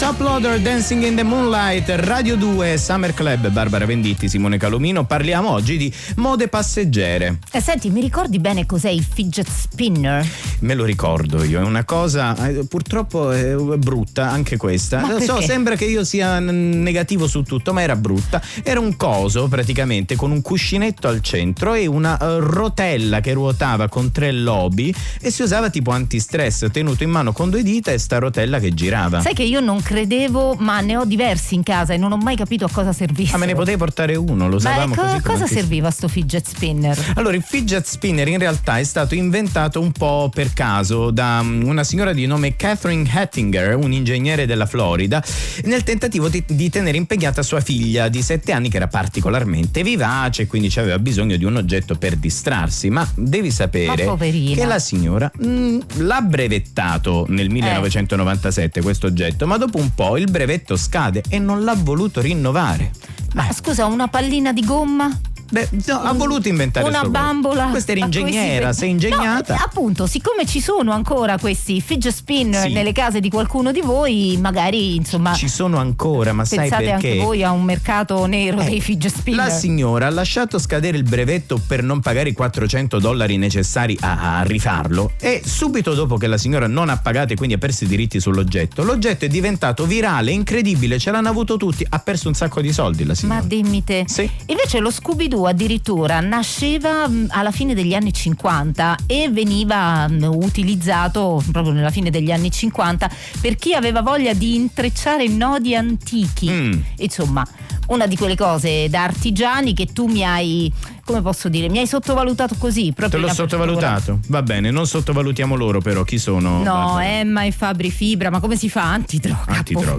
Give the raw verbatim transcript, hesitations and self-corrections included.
Top Loader, Dancing in the Moonlight, Radio due, Summer Club, Barbara Venditti, Simone Calomino. Parliamo oggi di mode passeggere. Eh, senti, mi ricordi bene cos'è il fidget spinner? Me lo ricordo io, è una cosa eh, purtroppo è brutta anche questa. Ma So, perché? sembra che io sia n- negativo su tutto, ma era brutta. Era un coso praticamente con un cuscinetto al centro e una uh, rotella che ruotava con tre lobi e si usava tipo antistress, tenuto in mano con due dita e sta rotella che girava. Sai che io non credevo, ma ne ho diversi in casa e non ho mai capito a cosa servisse. Ah, me ne potevi portare uno, lo Ma usavamo co- così. a come cosa antis- serviva sto fidget spinner? Allora, il fidget spinner in realtà è stato inventato un po' per caso da um, una signora di nome Catherine Hattinger, un ingegnere della Florida, nel tentativo di, di tenere impegnata sua figlia di sette anni che era particolarmente vivace e quindi aveva bisogno di un oggetto per distrarsi. Ma devi sapere Ma poverina. che la signora mh, l'ha brevettato nel millenovecentonovantasette questo oggetto, ma dopo un po' il brevetto scade e non l'ha voluto rinnovare. Ma scusa, una pallina di gomma? Beh, no, ha voluto inventare una sto coso. bambola. Questa era Ma come si ingegnera, vede? sei ingegnata. No, appunto, siccome ci sono ancora questi fidget spinner Sì. nelle case di qualcuno di voi, magari insomma Ci sono ancora, ma sai pensate perché? anche voi a un mercato nero Eh, dei fidget spinner. La signora ha lasciato scadere il brevetto per non pagare i quattrocento dollari necessari a, a rifarlo e subito dopo che la signora non ha pagato e quindi ha perso i diritti sull'oggetto, l'oggetto è diventato virale, incredibile, ce l'hanno avuto tutti, ha perso un sacco di soldi la signora. Ma dimmi te. Sì. Invece lo Scooby-Doo addirittura nasceva mh, alla fine degli anni cinquanta e veniva mh, utilizzato proprio nella fine degli anni cinquanta per chi aveva voglia di intrecciare nodi antichi. Mm. Insomma, una di quelle cose da artigiani che tu mi hai, come posso dire, mi hai sottovalutato così. Te Proprio l'ho in apertura. sottovalutato, va bene, non sottovalutiamo loro però, chi sono? No, Barbara? Emma e Fabri Fibra, ma come si fa? Antidroga. Antidroga.